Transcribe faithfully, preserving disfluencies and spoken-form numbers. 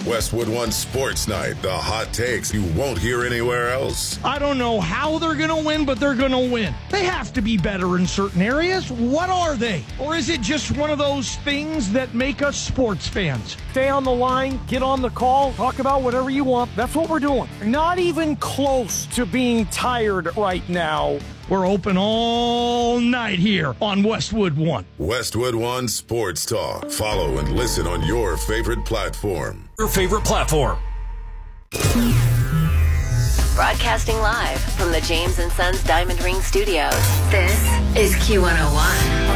Westwood One Sports Night, the hot takes you won't hear anywhere else. I don't know how they're going to win, but they're going to win. They have to be better in certain areas. What are they? Or is it just one of those things that make us sports fans? Stay on the line, get on the call, talk about whatever you want. That's what we're doing. Not even close to being tired right now. We're open all night here on Westwood One. Westwood One Sports Talk. Follow and listen on your favorite platform. Your favorite platform. Broadcasting live from the James and Sons Diamond Ring Studios. This is Q one oh one.